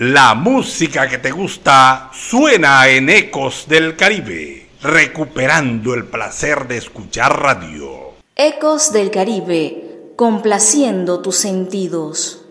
La música que te gusta suena en Ecos del Caribe, recuperando el placer de escuchar radio. Ecos del Caribe, complaciendo tus sentidos.